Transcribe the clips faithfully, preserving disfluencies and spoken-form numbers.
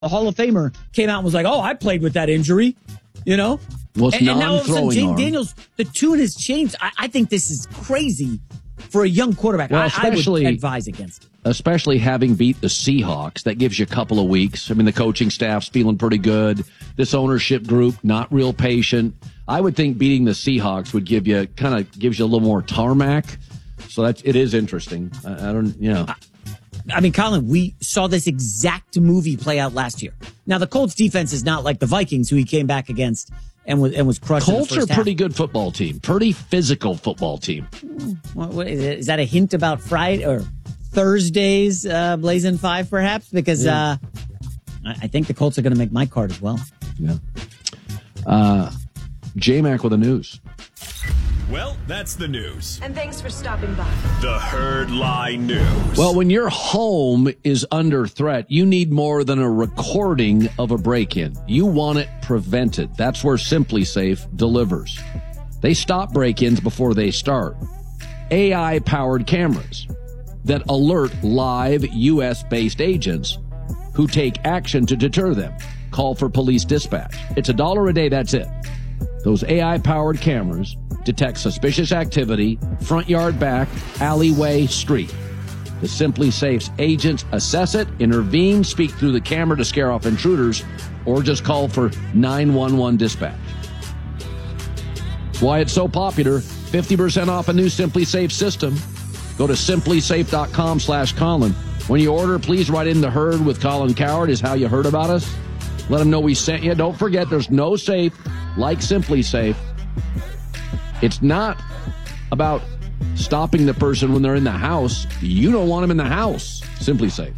Hall of Famer came out and was like, oh, I played with that injury, you know? Well, it's and, and now all of a sudden, non-throwing Jane arm. Daniels, the tune has changed. I, I think this is crazy for a young quarterback. Well, I, I especially- would advise against it. Especially having beat the Seahawks. That gives you a couple of weeks. I mean, the coaching staff's feeling pretty good. This ownership group, not real patient. I would think beating the Seahawks would give you, kind of gives you a little more tarmac. So that's, it is interesting. I, I don't, you know. I, I mean, Colin, we saw this exact movie play out last year. Now, the Colts defense is not like the Vikings, who he came back against and was, and was crushed. Colts in the are a first pretty half. good football team. Pretty physical football team. What, what is, it? Is that a hint about Friday or Thursday's uh, Blazing Five, perhaps? Because Yeah. uh, I, I think the Colts are going to make my card as well. Yeah. Uh, J-Mac with the news. Well, that's the news. And thanks for stopping by. The Herd Lie News. Well, when your home is under threat, you need more than a recording of a break-in. You want it prevented. That's where Simply Safe delivers. They stop break-ins before they start. A I-powered cameras that alert live U S-based agents who take action to deter them. Call for police dispatch. It's a dollar a day, that's it. Those A I-powered cameras detect suspicious activity, front yard, back, alleyway, street. The Simply Safe's agents assess it, intervene, speak through the camera to scare off intruders, or just call for nine one one dispatch. That's why it's so popular. fifty percent off a new Simply Safe system. Go to simplysafe.com slash Colin. When you order, please write in the Herd with Colin Cowherd is how you heard about us. Let them know we sent you. Don't forget, there's no safe like Simply Safe. It's not about stopping the person when they're in the house. You don't want them in the house. Simply Safe.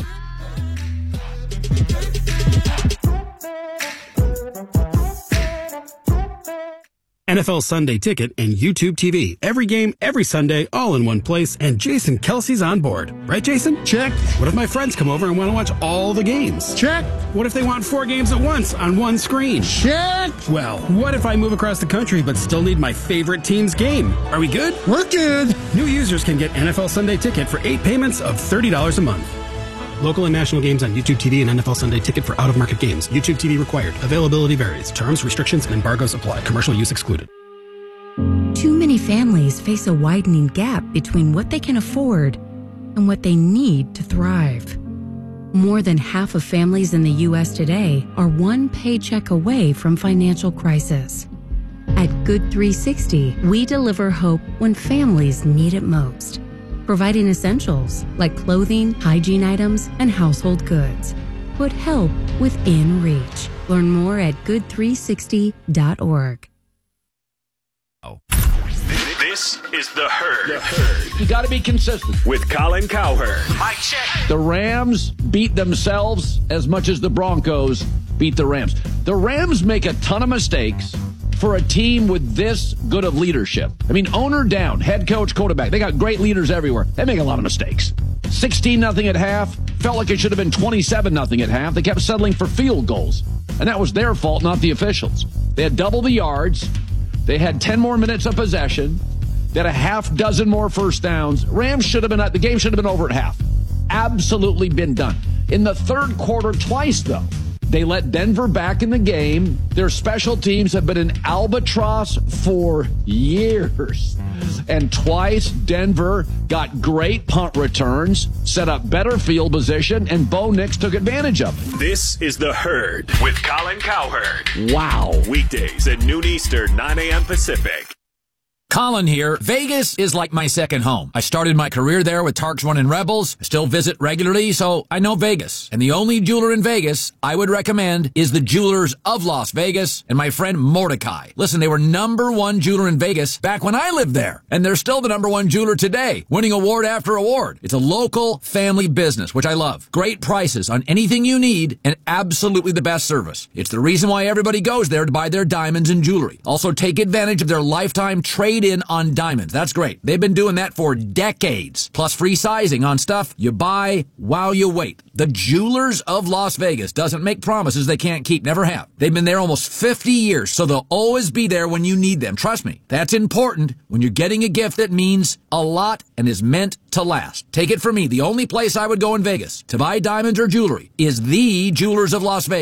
N F L Sunday Ticket and YouTube T V. Every game, every Sunday, all in one place, and Jason Kelsey's on board. Right, Jason? Check. What if my friends come over and want to watch all the games? Check. What if they want four games at once on one screen? Check. Well, what if I move across the country but still need my favorite team's game? Are we good? We're good. New users can get N F L Sunday Ticket for eight payments of thirty dollars a month. Local and national games on YouTube T V and N F L Sunday Ticket for out-of-market games. YouTube T V required. Availability varies. Terms, restrictions, and embargoes apply. Commercial use excluded. Too many families face a widening gap between what they can afford and what they need to thrive. More than half of families in the U S today are one paycheck away from financial crisis. At Good three sixty, we deliver hope when families need it most, providing essentials like clothing, hygiene items, and household goods. Put help within reach. Learn more at good three sixty dot org. This is The Herd. The Herd. You got to be consistent. With Colin Cowherd. Mike check. The Rams beat themselves as much as the Broncos beat the Rams. The Rams make a ton of mistakes for a team with this good of leadership. I mean, owner down, head coach, quarterback. They got great leaders everywhere. They make a lot of mistakes. sixteen nothing at half. Felt like it should have been twenty-seven nothing at half. They kept settling for field goals. And that was their fault, not the officials. They had double the yards. They had ten more minutes of possession. They had a half dozen more first downs. Rams should have been, the game should have been over at half. Absolutely been done. In the third quarter, twice, though, they let Denver back in the game. Their special teams have been an albatross for years. And twice, Denver got great punt returns, set up better field position, and Bo Nix took advantage of it. This is The Herd with Colin Cowherd. Wow. Weekdays at noon Eastern, nine a.m. Pacific. Colin here. Vegas is like my second home. I started my career there with Tarks One and Rebels. I still visit regularly, so I know Vegas. And the only jeweler in Vegas I would recommend is the Jewelers of Las Vegas and my friend Mordecai. Listen, they were number one jeweler in Vegas back when I lived there. And they're still the number one jeweler today, winning award after award. It's a local family business, which I love. Great prices on anything you need and absolutely the best service. It's the reason why everybody goes there to buy their diamonds and jewelry. Also, take advantage of their lifetime trade trade in on diamonds. That's great. They've been doing that for decades. Plus free sizing on stuff you buy while you wait. The Jewelers of Las Vegas doesn't make promises they can't keep. Never have. They've been there almost fifty years, so they'll always be there when you need them. Trust me. That's important when you're getting a gift that means a lot and is meant to last. Take it from me. The only place I would go in Vegas to buy diamonds or jewelry is the Jewelers of Las Vegas.